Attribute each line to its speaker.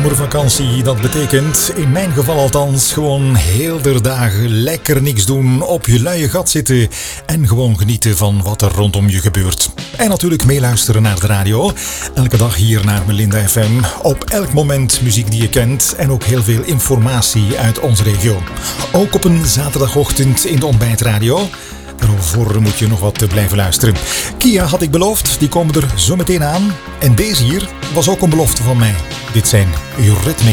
Speaker 1: zomervakantie, dat betekent, in mijn geval althans, gewoon heel de dagen lekker niks doen, op je luie gat zitten en gewoon genieten van wat er rondom je gebeurt. En natuurlijk meeluisteren naar de radio. Elke dag hier naar Melinda FM. Op elk moment muziek die je kent en ook heel veel informatie uit onze regio. Ook op een zaterdagochtend in de ontbijtradio. Daarvoor moet je nog wat blijven luisteren. Kia had ik beloofd, die komen er zo meteen aan. En deze hier was ook een belofte van mij. Dit zijn Eurythmics.